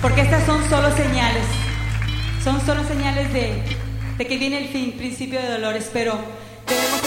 porque estas son solo señales de que viene el fin, principio de dolores, pero debemos